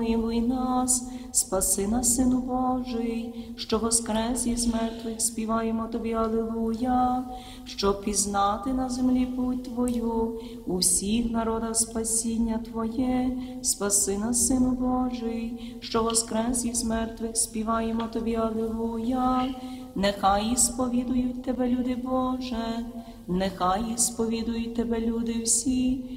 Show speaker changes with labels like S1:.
S1: помилуй нас, спаси нас, Сину Божий, що воскрес із мертвих, співаємо Тобі Алілуя, щоб пізнати на землі путь Твою, у всіх народах спасіння Твоє, спаси нас, Сину Божий, що воскрес із мертвих, співаємо Тобі Алілуя. Нехай ісповідують Тебе, люди Боже, нехай ісповідують Тебе люди всі,